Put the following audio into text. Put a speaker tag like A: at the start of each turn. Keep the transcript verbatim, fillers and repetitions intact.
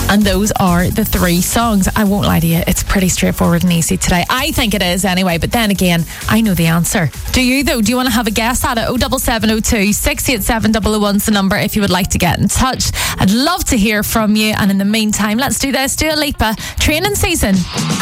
A: And those are the three songs. I won't lie to you, it's pretty straightforward and easy today. I think it is anyway, but then again, I know the answer. Do you though? Do you want to have a guess at it? oh seven seven oh two, six eight seven, double oh one's the number if you would like to get in touch. I'd love to hear from you. And in the meantime, let's do this. Dua Lipa, Training Season.